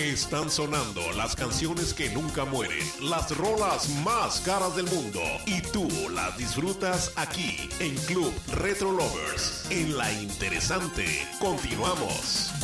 Están sonando las canciones que nunca mueren, las rolas más caras del mundo, y tú las disfrutas aquí en Club Retro Lovers. En La Interesante, continuamos.